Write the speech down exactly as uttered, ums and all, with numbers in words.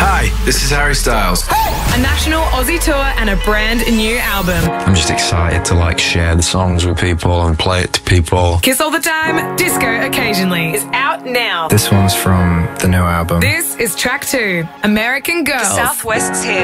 Hi, this is Harry Styles. A national Aussie tour and a brand new album. I'm just excited to like share the songs with people and play it to people. Kiss All the Time, Disco Occasionally is out now. This one's from the new album. This is track two, American Girls. Southwest's here.